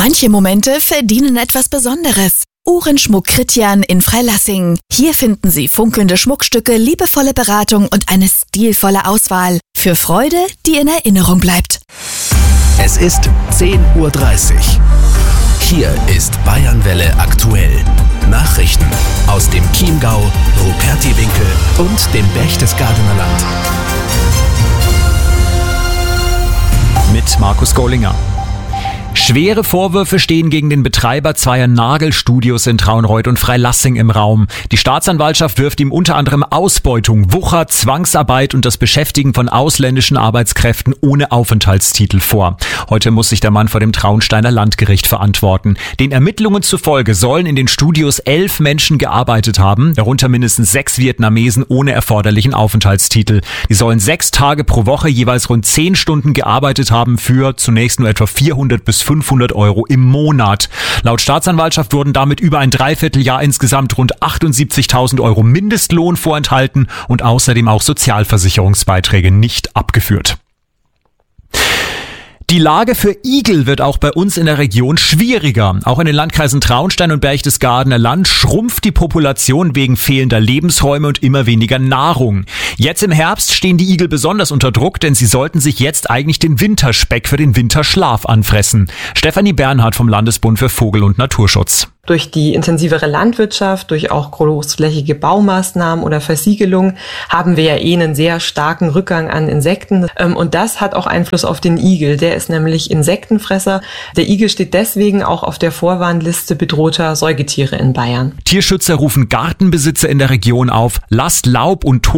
Manche Momente verdienen etwas Besonderes. Uhrenschmuck Christian in Freilassing. Hier finden Sie funkelnde Schmuckstücke, liebevolle Beratung und eine stilvolle Auswahl. Für Freude, die in Erinnerung bleibt. Es ist 10:30 Uhr. Hier ist Bayernwelle aktuell. Nachrichten aus dem Chiemgau, Rupertiwinkel und dem Berchtesgadener Land. Mit Markus Gollinger. Schwere Vorwürfe stehen gegen den Betreiber zweier Nagelstudios in Traunreut und Freilassing im Raum. Die Staatsanwaltschaft wirft ihm unter anderem Ausbeutung, Wucher, Zwangsarbeit und das Beschäftigen von ausländischen Arbeitskräften ohne Aufenthaltstitel vor. Heute muss sich der Mann vor dem Traunsteiner Landgericht verantworten. Den Ermittlungen zufolge sollen in den Studios 11 Menschen gearbeitet haben, darunter mindestens 6 Vietnamesen ohne erforderlichen Aufenthaltstitel. Die sollen 6 Tage pro Woche jeweils rund 10 Stunden gearbeitet haben für zunächst nur etwa 400 bis 500 Euro im Monat. Laut Staatsanwaltschaft wurden damit über ein Dreivierteljahr insgesamt rund 78.000 Euro Mindestlohn vorenthalten und außerdem auch Sozialversicherungsbeiträge nicht abgeführt. Die Lage für Igel wird auch bei uns in der Region schwieriger. Auch in den Landkreisen Traunstein und Berchtesgadener Land schrumpft die Population wegen fehlender Lebensräume und immer weniger Nahrung. Jetzt im Herbst stehen die Igel besonders unter Druck, denn sie sollten sich jetzt eigentlich den Winterspeck für den Winterschlaf anfressen. Stefanie Bernhard vom Landesbund für Vogel- und Naturschutz. Durch die intensivere Landwirtschaft, durch auch großflächige Baumaßnahmen oder Versiegelung haben wir ja einen sehr starken Rückgang an Insekten. Und das hat auch Einfluss auf den Igel. Der ist nämlich Insektenfresser. Der Igel steht deswegen auch auf der Vorwarnliste bedrohter Säugetiere in Bayern. Tierschützer rufen Gartenbesitzer in der Region auf, lasst Laub und